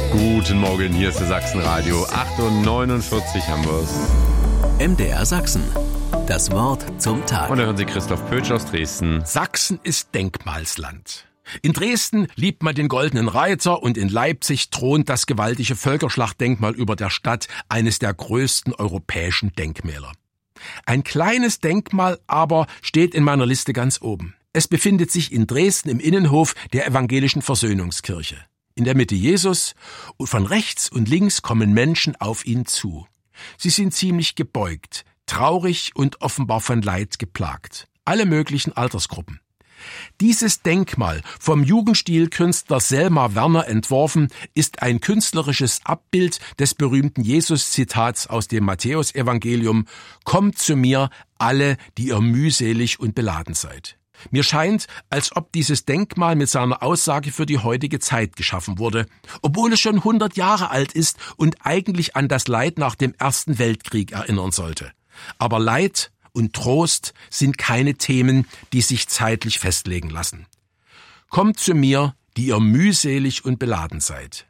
Guten Morgen, hier ist der Sachsenradio. 8:49 Uhr haben wir es. MDR Sachsen. Das Wort zum Tag. Und da hören Sie Christoph Pötsch aus Dresden. Sachsen ist Denkmalsland. In Dresden liebt man den Goldenen Reiter und in Leipzig thront das gewaltige Völkerschlachtdenkmal über der Stadt, eines der größten europäischen Denkmäler. Ein kleines Denkmal aber steht in meiner Liste ganz oben. Es befindet sich in Dresden im Innenhof der evangelischen Versöhnungskirche. In der Mitte Jesus und von rechts und links kommen Menschen auf ihn zu. Sie sind ziemlich gebeugt, traurig und offenbar von Leid geplagt. Alle möglichen Altersgruppen. Dieses Denkmal, vom Jugendstilkünstler Selma Werner entworfen, ist ein künstlerisches Abbild des berühmten Jesus-Zitats aus dem Matthäusevangelium: Kommt zu mir, alle, die ihr mühselig und beladen seid. Mir scheint, als ob dieses Denkmal mit seiner Aussage für die heutige Zeit geschaffen wurde, obwohl es schon 100 Jahre alt ist und eigentlich an das Leid nach dem Ersten Weltkrieg erinnern sollte. Aber Leid und Trost sind keine Themen, die sich zeitlich festlegen lassen. Kommt zu mir, die ihr mühselig und beladen seid.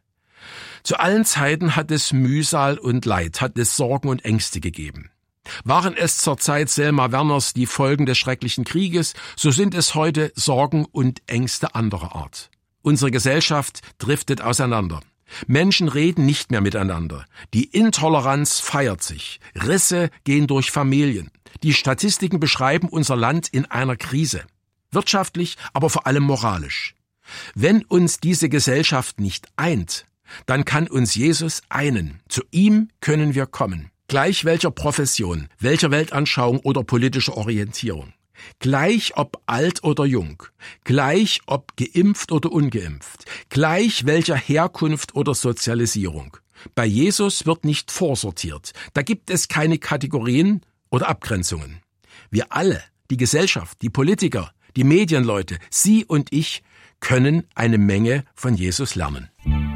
Zu allen Zeiten hat es Mühsal und Leid, hat es Sorgen und Ängste gegeben. Waren es zur Zeit Selma Werners die Folgen des schrecklichen Krieges, so sind es heute Sorgen und Ängste anderer Art. Unsere Gesellschaft driftet auseinander. Menschen reden nicht mehr miteinander. Die Intoleranz feiert sich. Risse gehen durch Familien. Die Statistiken beschreiben unser Land in einer Krise. Wirtschaftlich, aber vor allem moralisch. Wenn uns diese Gesellschaft nicht eint, dann kann uns Jesus einen. Zu ihm können wir kommen. Gleich welcher Profession, welcher Weltanschauung oder politischer Orientierung. Gleich ob alt oder jung, gleich ob geimpft oder ungeimpft, gleich welcher Herkunft oder Sozialisierung. Bei Jesus wird nicht vorsortiert, da gibt es keine Kategorien oder Abgrenzungen. Wir alle, die Gesellschaft, die Politiker, die Medienleute, Sie und ich, können eine Menge von Jesus lernen.